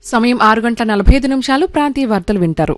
సమయం 6:45 ప్రాంతీయ వార్తలు వింటారు.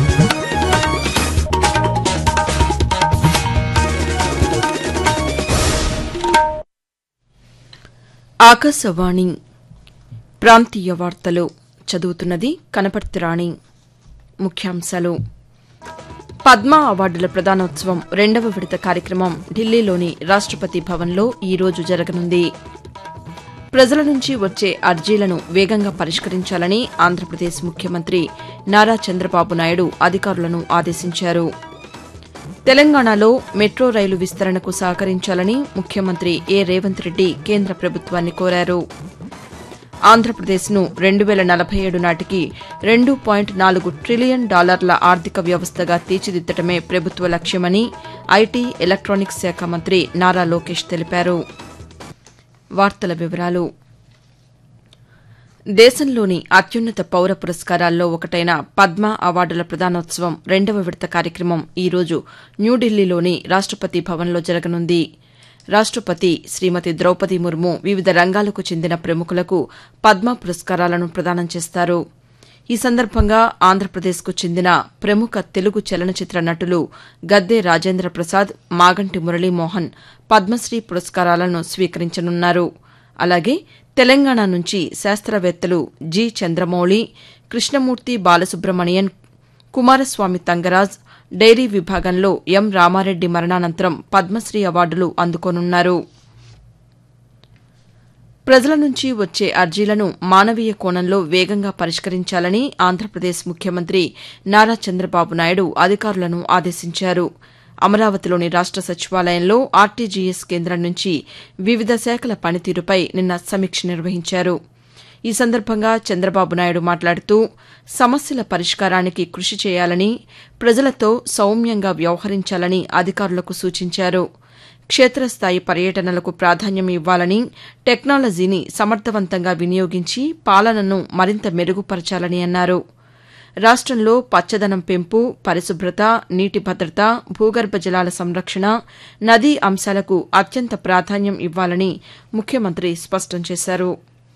ఆకాశవాణి ప్రాంతీయ వార్తలు చదువుతున్నది కనపర్తి రాణి. ముఖ్యాంశాలు: పద్మ అవార్డుల ప్రదానోత్సవం 2వ విడత కార్యక్రమం ఢిల్లీలోని రాష్టపతి భవన్లో ఈ రోజు జరగనుంది. ప్రజల నుంచి వచ్చే అర్జీలను వేగంగా పరిష్కరించాలని ఆంధ్రప్రదేశ్ ముఖ్యమంత్రి నారా చంద్రబాబు నాయుడు అధికారులను ఆదేశించారు. తెలంగాణలో మెట్రో రైలు విస్తరణకు సహకరించాలని ముఖ్యమంత్రి రేవంత్ రెడ్డి కేంద్ర ప్రభుత్వాన్ని కోరారు. ఆంధ్రప్రదేశ్ను 2047 నాటికి $2.4 ట్రిలియన్ ఆర్థిక వ్యవస్థగా తీర్చిదిద్దడమే ప్రభుత్వ లక్ష్యమని ఐటీ, ఎలక్టానిక్స్ శాఖ మంత్రి నారా లోకేష్ తెలిపారు. వార్తల వివరాలు: దేశంలోని అత్యున్నత పౌర పురస్కారాల్లో ఒకటైన పద్మ అవార్డుల ప్రదానోత్సవం 2వ విడత కార్యక్రమం ఈ రోజు న్యూఢిల్లీలోని రాష్టపతి భవన్లో జరగనుంది. రాష్టపతి శ్రీమతి ద్రౌపది ముర్ము వివిధ రంగాలకు చెందిన ప్రముఖులకు పద్మ పురస్కారాలను ప్రదానం చేస్తారు. ఈ సందర్భంగా ఆంధ్రప్రదేశ్కు చెందిన ప్రముఖ తెలుగు చలనచిత్ర నటులు గద్దె రాజేంద్ర ప్రసాద్, మాగంటి మురళీమోహన్ పద్మశ్రీ పురస్కారాలను స్వీకరించనున్నారు. అలాగే తెలంగాణ నుంచి శాస్త్రవేత్తలు జి. చంద్రమౌళి, కృష్ణమూర్తి బాలసుబ్రమణియన్, కుమారస్వామి తంగరాజ్, డైరీ విభాగంలో ఎం. రామారెడ్డి మరణానంతరం పద్మశ్రీ అవార్డులు అందుకోనున్నారు. ప్రజల నుంచి వచ్చే అర్జీలను మానవీయ కోణంలో వేగంగా పరిష్కరించాలని ఆంధ్రప్రదేశ్ ముఖ్యమంత్రి నారా చంద్రబాబు నాయుడు అధికారులను ఆదేశించారు. అమరావతిలోని రాష్ట సచివాలయంలో ఆర్టీజీఎస్ కేంద్రం నుంచి వివిధ శాఖల పనితీరుపై నిన్న సమీక్ష నిర్వహించారు. ఈ సందర్భంగా చంద్రబాబు నాయుడు మాట్లాడుతూ సమస్యల పరిష్కారానికి కృషి చేయాలని, ప్రజలతో సౌమ్యంగా వ్యవహరించాలని అధికారులకు సూచించారు. క్షేత్రస్థాయి పర్యటనలకు ప్రాధాన్యం ఇవ్వాలని, టెక్నాలజీని సమర్థవంతంగా వినియోగించి పాలనను మరింత మెరుగుపరచాలని అన్నారు. రాష్టంలో పచ్చదనం పెంపు, పరిశుభ్రత, నీటి భద్రత, భూగర్భ జలాల సంరక్షణ, నదీ అంశాలకు అత్యంత ప్రాధాన్యం ఇవ్వాలని ముఖ్యమంత్రి స్పష్టం చేశారు.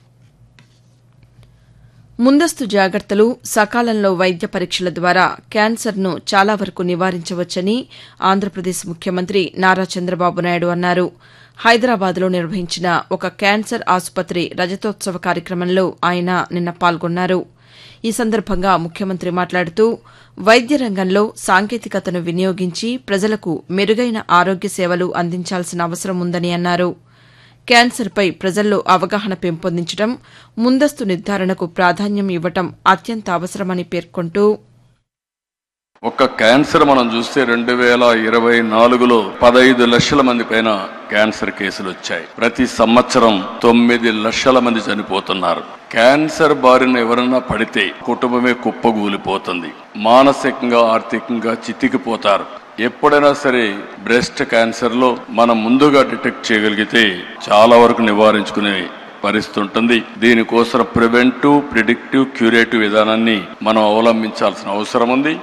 ముందస్తు జాగ్రత్తలు, సకాలంలో వైద్య పరీక్షల ద్వారా క్యాన్సర్ను చాలా వరకు నివారించవచ్చని ఆంధ్రప్రదేశ్ ముఖ్యమంత్రి నారా చంద్రబాబు నాయుడు అన్నారు. హైదరాబాద్లో నిర్వహించిన ఒక క్యాన్సర్ ఆసుపత్రి రజతోత్సవ కార్యక్రమంలో ఆయన నిన్న పాల్గొన్నారు. ఈ సందర్భంగా ముఖ్యమంత్రి మాట్లాడుతూ వైద్య రంగంలో సాంకేతికతను వినియోగించి ప్రజలకు మెరుగైన ఆరోగ్య సేవలు అందించాల్సిన అవసరం ఉందని అన్నారు. క్యాన్సర్పై ప్రజల్లో అవగాహన పెంపొందించడం, ముందస్తు నిర్ధారణకు ప్రాధాన్యం ఇవ్వడం అత్యంత అవసరమని పేర్కొంటూ, ఒక్క క్యాన్సర్ మనం చూస్తే 2024లో 15 లక్షల మంది పైన క్యాన్సర్ కేసులు వచ్చాయి. ప్రతి సంవత్సరం 9 లక్షల మంది చనిపోతున్నారు. క్యాన్సర్ బారిన ఎవరన్నా పడితే కుటుంబమే కుప్పగూలిపోతుంది. మానసికంగా, ఆర్థికంగా చితికిపోతారు. ఎప్పుడైనా సరే బ్రెస్ట్ క్యాన్సర్ లో మనం ముందుగా డిటెక్ట్ చేయగలిగితే చాలా వరకు నివారించుకునే పరిస్థితి ఉంటుంది. దీనికోసం ప్రివెంటివ్, ప్రిడిక్టివ్, క్యూరేటివ్ విధానాన్ని మనం అవలంబించాల్సిన అవసరం ఉంది.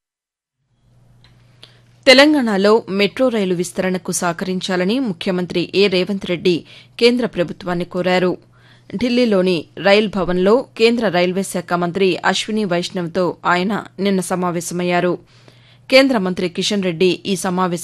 తెలంగాణలో మెట్రో రైలు విస్తరణకు సహకరించాలని ముఖ్యమంత్రి రేవంత్ రెడ్డి కేంద్ర ప్రభుత్వాన్ని కోరారు. ఢిల్లీలోని రైల్ భవన్లో కేంద్ర రైల్వే శాఖ మంత్రి అశ్విని వైష్ణవ్తో ఆయన నిన్న సమావేశమయ్యారు. కేంద్ర మంత్రి కిషన్ రెడ్డి ఈ సమావేశంలో